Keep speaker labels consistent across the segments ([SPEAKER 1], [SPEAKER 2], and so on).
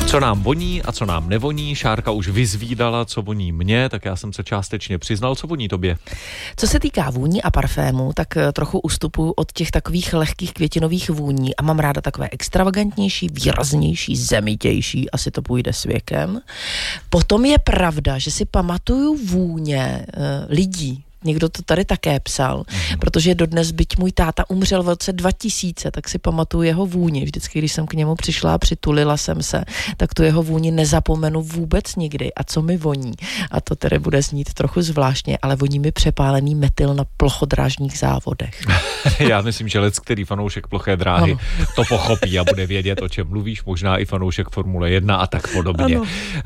[SPEAKER 1] Co nám voní a co nám nevoní, Šárka už vyzvídala, co voní mně, tak já jsem se částečně přiznal, co voní tobě.
[SPEAKER 2] Co se týká vůní a parfému, tak trochu ustupuju od těch takových lehkých květinových vůní a mám ráda takové extravagantnější, výraznější, zemitější, asi to půjde s věkem. Potom je pravda, že si pamatuju vůně lidí. Někdo to tady také psal, protože dodnes, byť můj táta umřel v roce 2000, tak si pamatuju jeho vůni. Vždycky, když jsem k němu přišla a přitulila jsem se, tak tu jeho vůni nezapomenu vůbec nikdy. A co mi voní? A to tedy bude znít trochu zvláštně, ale voní mi přepálený metyl na plochodrážních závodech.
[SPEAKER 1] Já myslím, že leckterý fanoušek ploché dráhy to pochopí a bude vědět, o čem mluvíš, možná i fanoušek Formule 1 a tak podobně.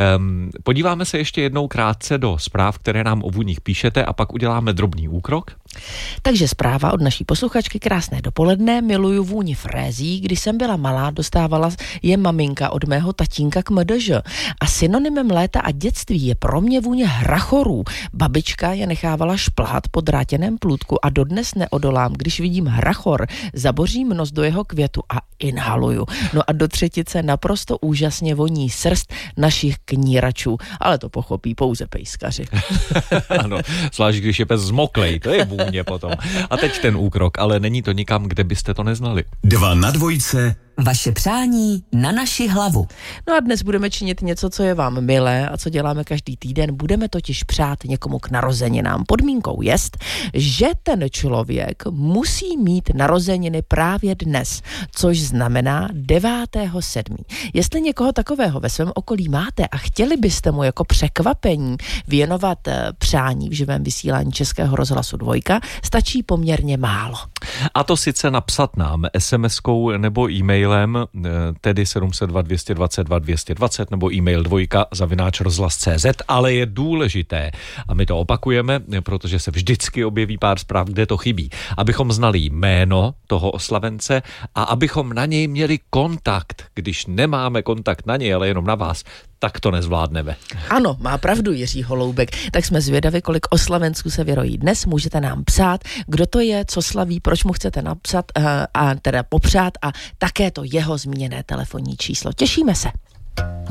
[SPEAKER 1] Podíváme se ještě jednou krátce do zpráv, které nám o vůních píšete a pak uděláme drobný úkrok.
[SPEAKER 2] Takže zpráva od naší posluchačky. Krásné dopoledne, miluju vůni frézí. Když jsem byla malá, dostávala je maminka od mého tatínka k MDŽ. A synonymem léta a dětství je pro mě vůně hrachorů. Babička je nechávala šplhat po drátěném plůtku a dodnes neodolám. Když vidím hrachor, zabořím nos do jeho květu a inhaluju. No a do třetice naprosto úžasně voní srst našich kníračů. Ale to pochopí pouze pejskaři.
[SPEAKER 1] Ano, zvlášť když je pes zmoklej, to je vůně potom. A teď ten úkrok, ale není to nikam, kde byste to neznali.
[SPEAKER 3] 2 na 2.
[SPEAKER 4] Vaše přání na naši hlavu.
[SPEAKER 2] No a dnes budeme činit něco, co je vám milé a co děláme každý týden. Budeme totiž přát někomu k narozeninám. Podmínkou jest, že ten člověk musí mít narozeniny právě dnes, což znamená 9.7. Jestli někoho takového ve svém okolí máte a chtěli byste mu jako překvapení věnovat přání v živém vysílání Českého rozhlasu 2, stačí poměrně málo.
[SPEAKER 1] A to sice napsat nám SMS-kou nebo e-mailem, tedy 702 222 220 nebo e-mail 2@rozhlas.cz, ale je důležité, a my to opakujeme, protože se vždycky objeví pár zpráv, kde to chybí, abychom znali jméno toho oslavence a abychom na něj měli kontakt. Když nemáme kontakt na něj, ale jenom na vás, tak to nezvládneme.
[SPEAKER 2] Ano, má pravdu Jiří Holoubek. Tak jsme zvědaví, kolik oslavenců se vyrojí dnes. Můžete nám psát, kdo to je, co slaví, proč mu chcete napsat a teda popřát a také to jeho zmíněné telefonní číslo. Těšíme se.